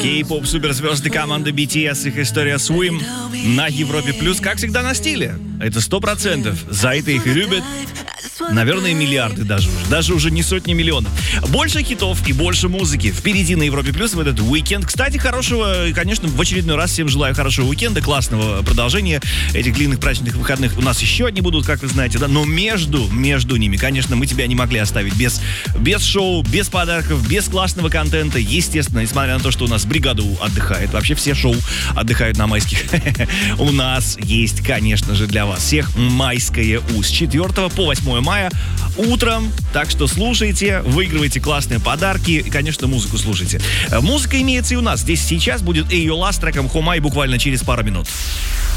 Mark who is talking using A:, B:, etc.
A: Кей-поп суперзвезды команды BTS, их история Swim на Европе Плюс, как всегда, на стиле. Это 100%. За это их и любят. Наверное, миллиарды даже уже не сотни миллионов. Больше хитов и больше музыки впереди на Европе Плюс в этот уикенд. Кстати, хорошего, конечно, в очередной раз всем желаю хорошего уикенда, классного продолжения этих длинных праздничных выходных. У нас еще одни будут, как вы знаете, да, но между ними, конечно, мы тебя не могли оставить без шоу, без подарков, без классного контента. Естественно, несмотря на то, что у нас бригада отдыхает, вообще все шоу отдыхают на майских. У нас есть, конечно же, для вас всех майское У с 4 по 8 мая утром. Так что слушайте, выигрывайте классные подарки и, конечно, музыку слушайте. Музыка имеется и у нас. Здесь сейчас будет Эйола с треком Хомай буквально через пару минут.